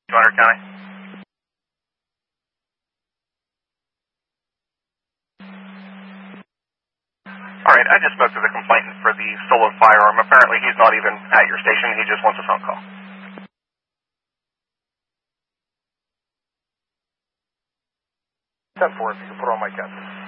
200 County. All right, I just spoke to the complainant for the stolen firearm. Apparently he's not even at your station. He just wants a phone call. 10-4, if you can put on my captain.